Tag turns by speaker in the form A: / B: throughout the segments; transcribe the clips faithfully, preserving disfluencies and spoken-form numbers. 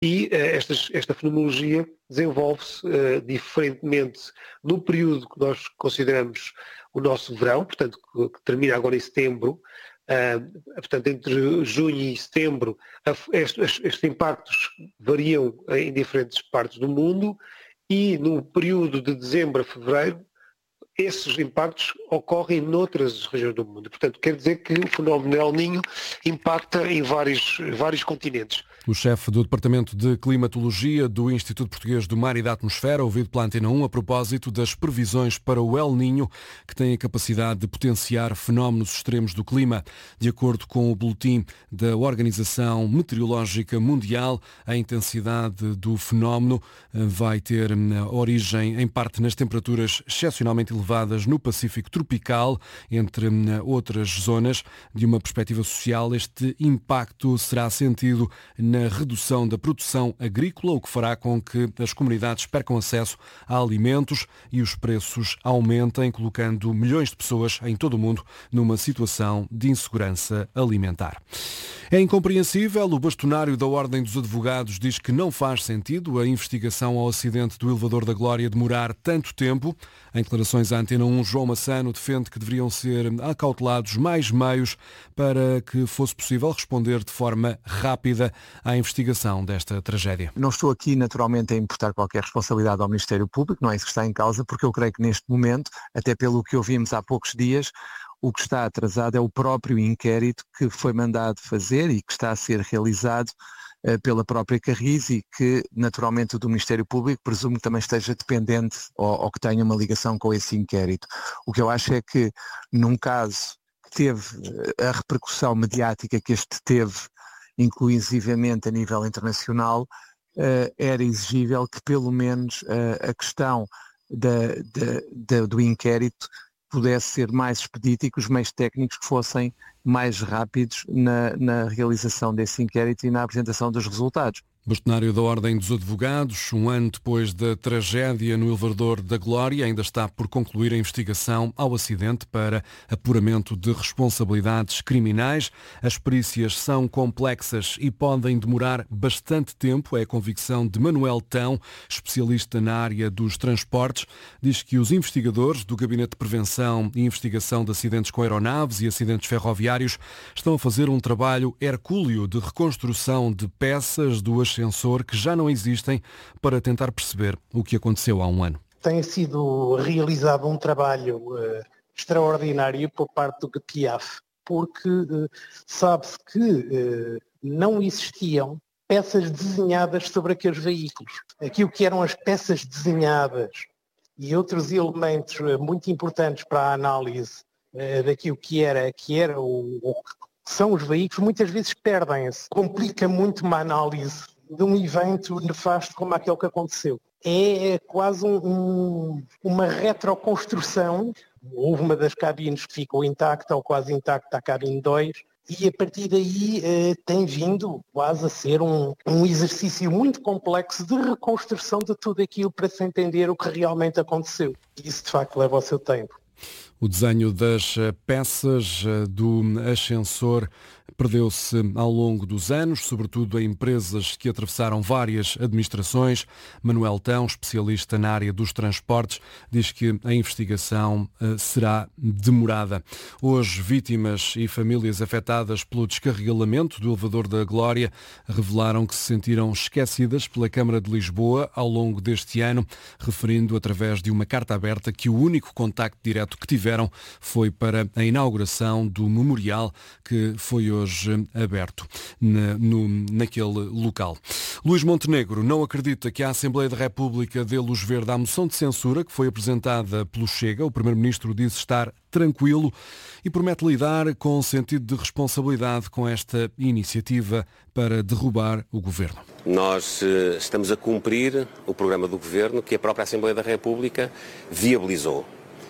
A: E uh, estas, esta fenomenologia desenvolve-se uh, diferentemente no período que nós consideramos o nosso verão, portanto, que, que termina agora em setembro. Uh, portanto, entre junho e setembro, estes, estes impactos variam em diferentes partes do mundo, e no período de dezembro a fevereiro, esses impactos ocorrem noutras regiões do mundo. Portanto, quer dizer que o fenómeno El Niño impacta em vários, vários continentes.
B: O chefe do Departamento de Climatologia do Instituto Português do Mar e da Atmosfera, ouvido pela Antena um, a propósito das previsões para o El Niño, que tem a capacidade de potenciar fenómenos extremos do clima. De acordo com o boletim da Organização Meteorológica Mundial, a intensidade do fenómeno vai ter origem, em parte, nas temperaturas excepcionalmente elevadas no Pacífico tropical, entre outras zonas. De uma perspectiva social, este impacto será sentido na redução da produção agrícola, o que fará com que as comunidades percam acesso a alimentos e os preços aumentem, colocando milhões de pessoas em todo o mundo numa situação de insegurança alimentar. É incompreensível, o bastonário da Ordem dos Advogados diz que não faz sentido a investigação ao acidente do elevador da Glória demorar tanto tempo. Em declarações à Antena um, João Massano defende que deveriam ser acautelados mais meios para que fosse possível responder de forma rápida à investigação desta tragédia.
C: Não estou aqui naturalmente a imputar qualquer responsabilidade ao Ministério Público, não é isso que está em causa, porque eu creio que neste momento, até pelo que ouvimos há poucos dias, o que está atrasado é o próprio inquérito que foi mandado fazer e que está a ser realizado uh, pela própria Carris, e que naturalmente o do Ministério Público presumo que também esteja dependente ou, ou que tenha uma ligação com esse inquérito. O que eu acho é que num caso que teve a repercussão mediática que este teve, inclusivamente a nível internacional, uh, era exigível que pelo menos uh, a questão da, da, da, do inquérito pudesse ser mais expedito e que os meios técnicos fossem mais rápidos na, na realização desse inquérito e na apresentação dos resultados.
B: Bastonário da Ordem dos Advogados, um ano depois da tragédia no elevador da Glória, ainda está por concluir a investigação ao acidente para apuramento de responsabilidades criminais. As perícias são complexas e podem demorar bastante tempo, é a convicção de Manuel Tão, especialista na área dos transportes. Diz que os investigadores do Gabinete de Prevenção e Investigação de Acidentes com Aeronaves e Acidentes Ferroviários estão a fazer um trabalho hercúleo de reconstrução de peças do ascensor que já não existem para tentar perceber o que aconteceu há um ano.
D: Tem sido realizado um trabalho uh, extraordinário por parte do G P I A F, porque uh, sabe-se que uh, não existiam peças desenhadas sobre aqueles veículos. Aquilo que eram as peças desenhadas e outros elementos uh, muito importantes para a análise uh, daquilo que era, que era o, o que são os veículos, muitas vezes perdem-se. Complica muito uma análise de um evento nefasto como aquele que aconteceu. É quase um, um, uma retroconstrução. Houve uma das cabines que ficou intacta ou quase intacta, a cabine dois, e a partir daí eh, tem vindo quase a ser um, um exercício muito complexo de reconstrução de tudo aquilo para se entender o que realmente aconteceu. Isso de facto leva o seu tempo.
B: O desenho das peças do ascensor perdeu-se ao longo dos anos, sobretudo em empresas que atravessaram várias administrações. Manuel Tão, especialista na área dos transportes, diz que a investigação uh, será demorada. Hoje, vítimas e famílias afetadas pelo descarrilamento do elevador da Glória revelaram que se sentiram esquecidas pela Câmara de Lisboa ao longo deste ano, referindo através de uma carta aberta que o único contacto direto que tiveram foi para a inauguração do memorial que foi hoje aberto na, no, naquele local. Luís Montenegro não acredita que a Assembleia da República dê luz verde à moção de censura que foi apresentada pelo Chega. O Primeiro-Ministro disse estar tranquilo e promete lidar com sentido de responsabilidade com esta iniciativa para derrubar o Governo.
E: Nós uh, estamos a cumprir o programa do Governo que a própria Assembleia da República viabilizou.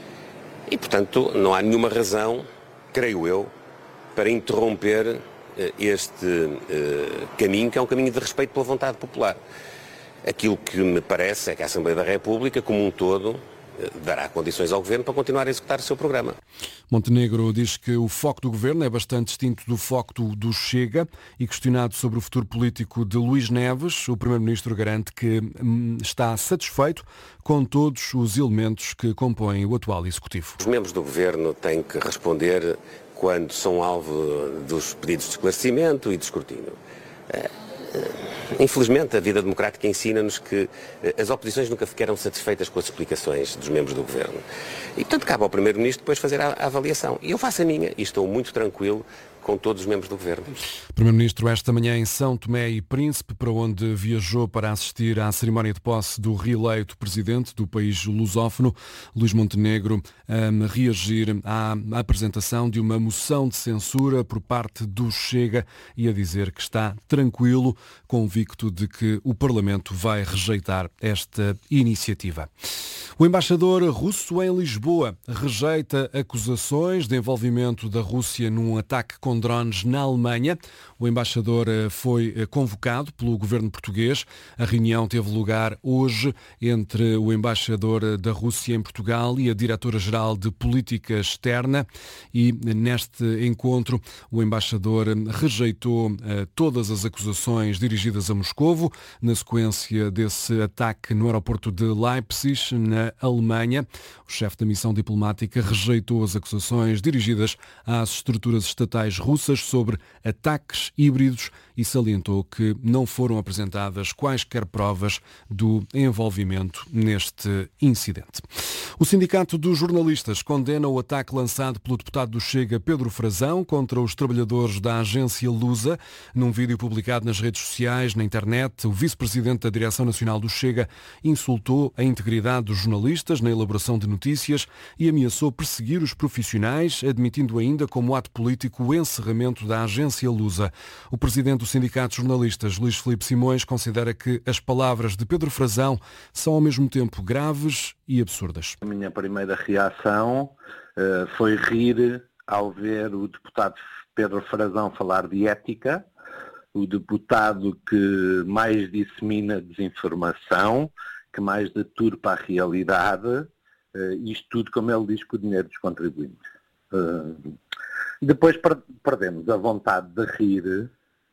E: E, portanto, não há nenhuma razão, creio eu, para interromper uh, este uh, caminho, que é um caminho de respeito pela vontade popular. Aquilo que me parece é que a Assembleia da República, como um todo, dará condições ao Governo para continuar a executar o seu programa.
B: Montenegro diz que o foco do Governo é bastante distinto do foco do, do Chega e, questionado sobre o futuro político de Luís Neves, o Primeiro-Ministro garante que hum, está satisfeito com todos os elementos que compõem o atual Executivo.
E: Os membros do Governo têm que responder quando são alvo dos pedidos de esclarecimento e de escrutínio. Infelizmente, a vida democrática ensina-nos que as oposições nunca ficaram satisfeitas com as explicações dos membros do Governo. E, portanto, cabe ao Primeiro-Ministro depois fazer a, a avaliação. E eu faço a minha e estou muito tranquilo com todos os membros do Governo.
B: Primeiro-Ministro esta manhã em São Tomé e Príncipe, para onde viajou para assistir à cerimónia de posse do reeleito presidente do país lusófono, Luís Montenegro, a reagir à apresentação de uma moção de censura por parte do Chega e a dizer que está tranquilo, convicto de que o Parlamento vai rejeitar esta iniciativa. O embaixador russo em Lisboa rejeita acusações de envolvimento da Rússia num ataque com drones na Alemanha. O embaixador foi convocado pelo governo português. A reunião teve lugar hoje entre o embaixador da Rússia em Portugal e a diretora-geral de Política Externa. E neste encontro o embaixador rejeitou todas as acusações dirigidas a Moscovo na sequência desse ataque no aeroporto de Leipzig, na Alemanha. O chefe da missão diplomática rejeitou as acusações dirigidas às estruturas estatais russas sobre ataques híbridos e salientou que não foram apresentadas quaisquer provas do envolvimento neste incidente. O Sindicato dos Jornalistas condena o ataque lançado pelo deputado do Chega, Pedro Frazão, contra os trabalhadores da agência Lusa. Num vídeo publicado nas redes sociais, na internet, o vice-presidente da Direção Nacional do Chega insultou a integridade dos jornalistas na elaboração de notícias e ameaçou perseguir os profissionais, admitindo ainda como ato político o encerramento da agência Lusa. O presidente do Sindicato de Jornalistas, Luís Filipe Simões, considera que as palavras de Pedro Frazão são ao mesmo tempo graves e absurdas.
F: A minha primeira reação uh, foi rir ao ver o deputado Pedro Frazão falar de ética, o deputado que mais dissemina desinformação, que mais deturpa a realidade, uh, isto tudo, como ele diz, com o dinheiro dos contribuintes. Uh, depois per- perdemos a vontade de rir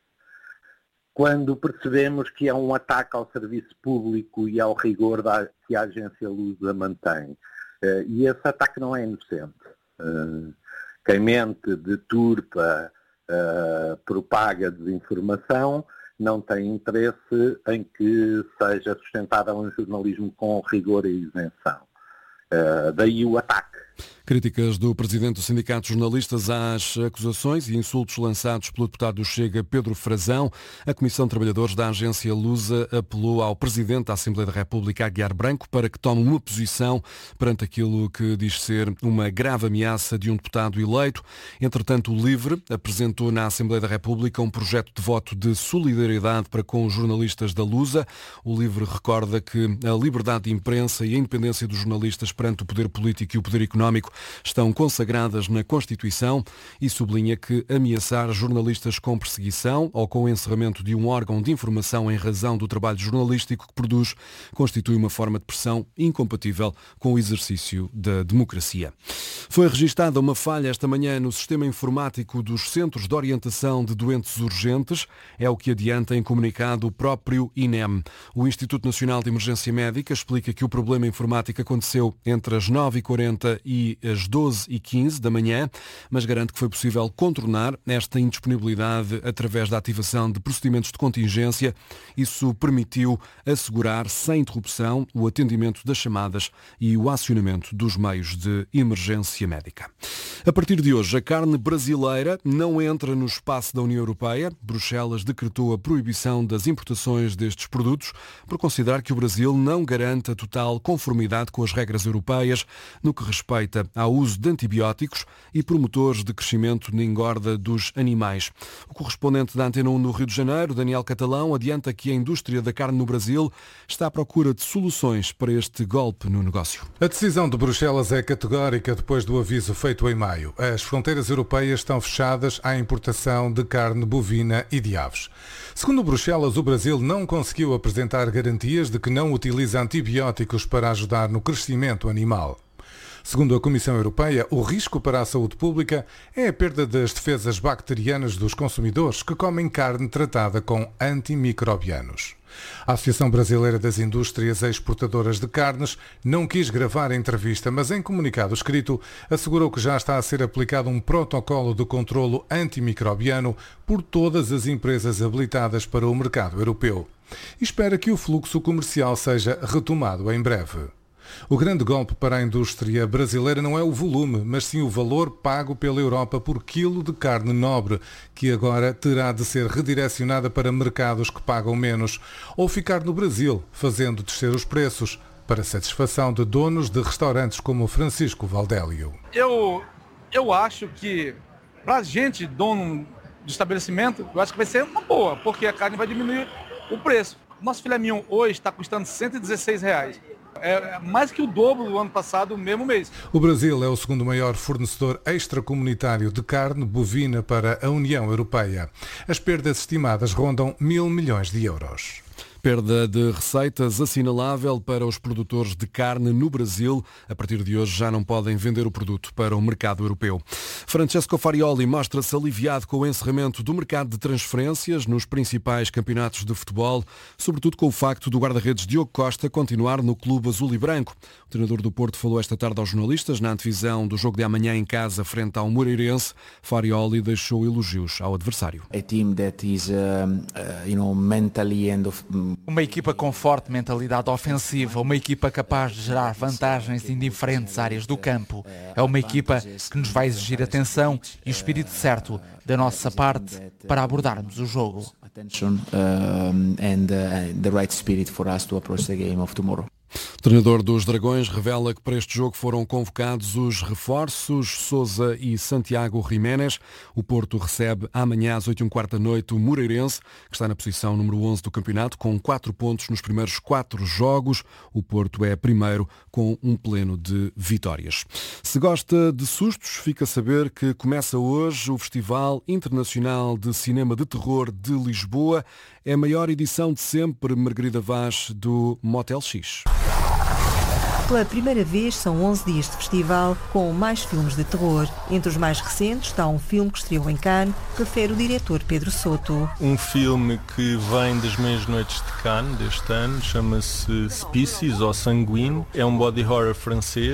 F: quando percebemos que é um ataque ao serviço público e ao rigor da, que a agência Lusa mantém. Uh, e esse ataque não é inocente. Uh, quem mente, deturpa, uh, propaga desinformação, não tem interesse em que seja sustentado um jornalismo com rigor e isenção. Uh, daí o ataque.
B: Críticas do presidente do Sindicato de Jornalistas às acusações e insultos lançados pelo deputado do Chega, Pedro Frazão. A Comissão de Trabalhadores da agência Lusa apelou ao presidente da Assembleia da República, Aguiar Branco, para que tome uma posição perante aquilo que diz ser uma grave ameaça de um deputado eleito. Entretanto, o LIVRE apresentou na Assembleia da República um projeto de voto de solidariedade para com os jornalistas da Lusa. O LIVRE recorda que a liberdade de imprensa e a independência dos jornalistas perante o poder político e o poder económico estão consagradas na Constituição e sublinha que ameaçar jornalistas com perseguição ou com o encerramento de um órgão de informação em razão do trabalho jornalístico que produz constitui uma forma de pressão incompatível com o exercício da democracia. Foi registada uma falha esta manhã no sistema informático dos Centros de Orientação de Doentes Urgentes, é o que adianta em comunicado o próprio I N E M. O Instituto Nacional de Emergência Médica explica que o problema informático aconteceu entre as nove e quarenta e às doze e quinze da manhã, mas garante que foi possível contornar esta indisponibilidade através da ativação de procedimentos de contingência. Isso permitiu assegurar, sem interrupção, o atendimento das chamadas e o acionamento dos meios de emergência médica. A partir de hoje, a carne brasileira não entra no espaço da União Europeia. Bruxelas decretou a proibição das importações destes produtos por considerar que o Brasil não garante a total conformidade com as regras europeias no que respeita suspeita ao uso de antibióticos e promotores de crescimento na engorda dos animais. O correspondente da Antena um no Rio de Janeiro, Daniel Catalão, adianta que a indústria da carne no Brasil está à procura de soluções para este golpe no negócio.
G: A decisão de Bruxelas é categórica depois do aviso feito em maio. As fronteiras europeias estão fechadas à importação de carne bovina e de aves. Segundo Bruxelas, o Brasil não conseguiu apresentar garantias de que não utiliza antibióticos para ajudar no crescimento animal. Segundo a Comissão Europeia, o risco para a saúde pública é a perda das defesas bacterianas dos consumidores que comem carne tratada com antimicrobianos. A Associação Brasileira das Indústrias Exportadoras de Carnes não quis gravar a entrevista, mas em comunicado escrito assegurou que já está a ser aplicado um protocolo de controlo antimicrobiano por todas as empresas habilitadas para o mercado europeu e espera que o fluxo comercial seja retomado em breve. O grande golpe para a indústria brasileira não é o volume, mas sim o valor pago pela Europa por quilo de carne nobre, que agora terá de ser redirecionada para mercados que pagam menos, ou ficar no Brasil, fazendo descer os preços, para satisfação de donos de restaurantes como Francisco Valdélio.
H: Eu, eu acho que, para a gente, dono de estabelecimento, eu acho que vai ser uma boa, porque a carne vai diminuir o preço. Nosso filé mignon hoje está custando cento e dezesseis reais. É mais que o dobro do ano passado, no mesmo mês.
G: O Brasil é o segundo maior fornecedor extracomunitário de carne bovina para a União Europeia. As perdas estimadas rondam mil milhões de euros.
B: Perda de receitas assinalável para os produtores de carne no Brasil. A partir de hoje já não podem vender o produto para o mercado europeu. Francesco Farioli mostra-se aliviado com o encerramento do mercado de transferências nos principais campeonatos de futebol, sobretudo com o facto do guarda-redes Diogo Costa continuar no clube azul e branco. O treinador do Porto falou esta tarde aos jornalistas na antevisão do jogo de amanhã em casa frente ao Moreirense. Farioli deixou elogios ao adversário.
I: A team that is, uh, uh, you know, mentally and of...
J: Uma equipa com forte mentalidade ofensiva, uma equipa capaz de gerar vantagens em diferentes áreas do campo. É uma equipa que nos vai exigir atenção e o espírito certo da nossa parte para abordarmos o jogo.
B: O treinador dos Dragões revela que para este jogo foram convocados os reforços Sousa e Santiago Jiménez. O Porto recebe amanhã às oito e um quarto da noite o Moreirense, que está na posição número onze do campeonato, com quatro pontos nos primeiros quatro jogos. O Porto é primeiro com um pleno de vitórias. Se gosta de sustos, fica a saber que começa hoje o Festival Internacional de Cinema de Terror de Lisboa. É a maior edição de sempre, Margarida Vaz, do Motel X.
K: Pela primeira vez são onze dias de festival com mais filmes de terror. Entre os mais recentes está um filme que estreou em Cannes, refere o diretor Pedro Soto.
L: Um filme que vem das meias noites de Cannes deste ano, chama-se Species ou Sanguine. É um body horror francês.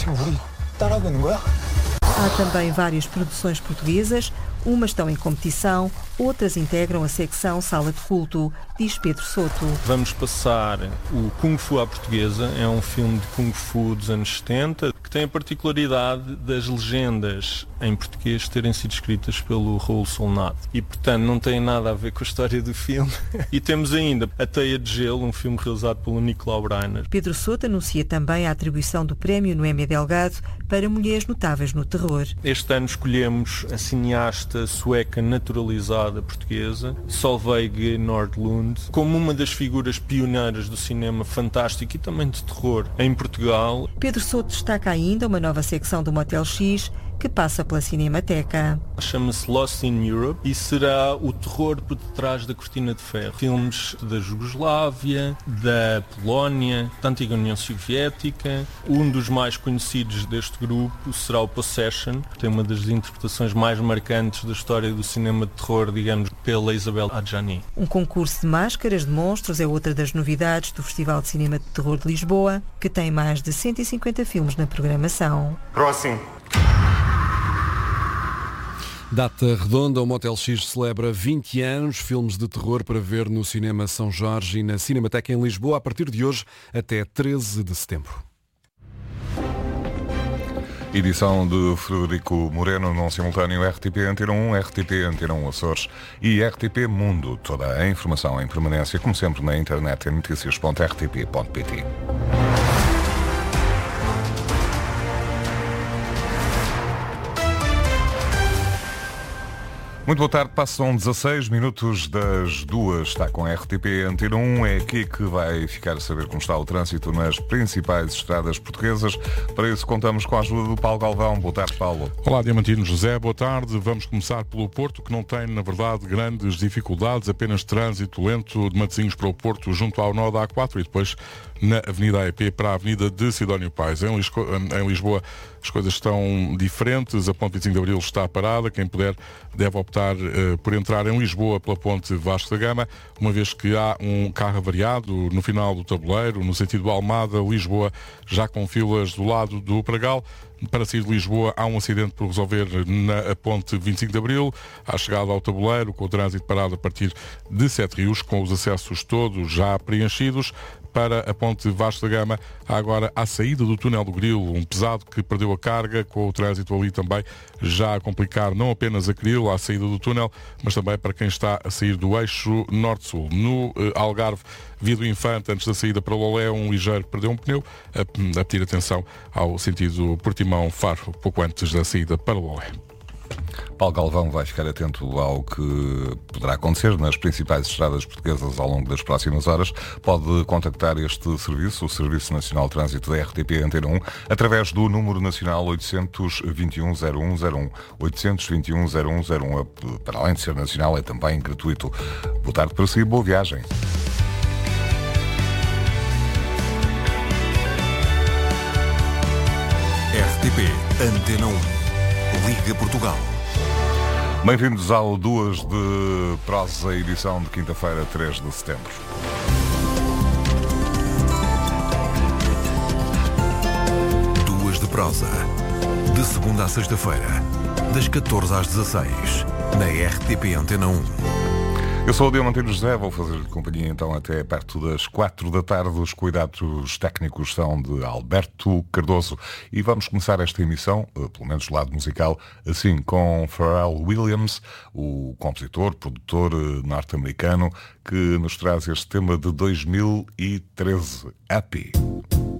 K: Há também várias produções portuguesas. Umas estão em competição, outras integram a secção Sala de Culto, diz Pedro Soto.
L: Vamos passar o Kung Fu à portuguesa, é um filme de Kung Fu dos anos setenta, que tem a particularidade das legendas em português terem sido escritas pelo Raul Solnado. E, portanto, não tem nada a ver com a história do filme. E temos ainda A Teia de Gelo, um filme realizado pelo Nicolau Breiner.
K: Pedro Soto anuncia também a atribuição do prémio Noémia Delgado para mulheres notáveis no terror.
L: Este ano escolhemos a cineasta sueca naturalizada portuguesa, Solveig Nordlund, como uma das figuras pioneiras do cinema fantástico e também de terror em Portugal.
K: Pedro Soto destaca ainda uma nova secção do Motel X, que passa pela Cinemateca.
L: Chama-se Lost in Europe e será o terror por detrás da cortina de ferro. Filmes da Jugoslávia, da Polónia, da antiga União Soviética. Um dos mais conhecidos deste grupo será o Possession. Tem uma das interpretações mais marcantes da história do cinema de terror, digamos, pela Isabel Adjani.
K: Um concurso de máscaras de monstros é outra das novidades do Festival de Cinema de Terror de Lisboa, que tem mais de cento e cinquenta filmes na programação.
L: Próximo.
B: Data redonda, o Motel X celebra vinte anos, filmes de terror para ver no Cinema São Jorge e na Cinemateca em Lisboa a partir de hoje até treze de setembro.
M: Edição de Frederico Moreno, num simultâneo R T P Antena um, R T P Antena um Açores e R T P Mundo. Toda a informação em permanência, como sempre, na internet em notícias ponto r t p ponto p t. Muito boa tarde, passam dezasseis minutos das duas, está com a R T P Antena um, é aqui que vai ficar a saber como está o trânsito nas principais estradas portuguesas. Para isso contamos com a ajuda do Paulo Galvão. Boa tarde, Paulo.
N: Olá, Diamantino José, boa tarde. Vamos começar pelo Porto, que não tem, na verdade, grandes dificuldades, apenas trânsito lento de Matosinhos para o Porto, junto ao nó da A quatro e depois na Avenida A E P para a Avenida de Sidónio Pais. Em Lisboa, em Lisboa as coisas estão diferentes, a ponte vinte e cinco de Abril está parada, quem puder deve optar uh, por entrar em Lisboa pela ponte Vasco da Gama, uma vez que há um carro avariado no final do tabuleiro, no sentido Almada-Lisboa, já com filas do lado do Pragal. Para sair de Lisboa há um acidente por resolver na ponte vinte e cinco de Abril, à chegada ao tabuleiro, com o trânsito parado a partir de Sete Rios, com os acessos todos já preenchidos. Para a ponte Vasco da Gama, há agora a saída do túnel do Grilo, um pesado que perdeu a carga, com o trânsito ali também já a complicar não apenas a Cril, à saída do túnel, mas também para quem está a sair do eixo norte-sul. No eh, Algarve, via do Infante, antes da saída para Lolé, um ligeiro que perdeu um pneu, a, a pedir atenção ao sentido Portimão-Faro, pouco antes da saída para Lolé.
M: Paulo Galvão vai ficar atento ao que poderá acontecer nas principais estradas portuguesas ao longo das próximas horas. Pode contactar este serviço, o Serviço Nacional de Trânsito da R T P Antena um, através do número nacional oitocentos e vinte e um zero um zero um. oitocentos e vinte e um zero um zero um, para além de ser nacional, é também gratuito. Boa tarde para si, boa viagem.
O: R T P Antena um. Liga Portugal.
M: Bem-vindos ao Duas de Prosa, edição de quinta-feira, três de setembro.
O: Duas de Prosa. De segunda a sexta-feira, das catorze às dezasseis, na R T P Antena um.
M: Eu sou o Diamantino José, vou fazer companhia então até perto das quatro da tarde. Os cuidados técnicos são de Alberto Cardoso e vamos começar esta emissão, pelo menos do lado musical, assim com Pharrell Williams, o compositor, produtor norte-americano, que nos traz este tema de dois mil e treze, Happy.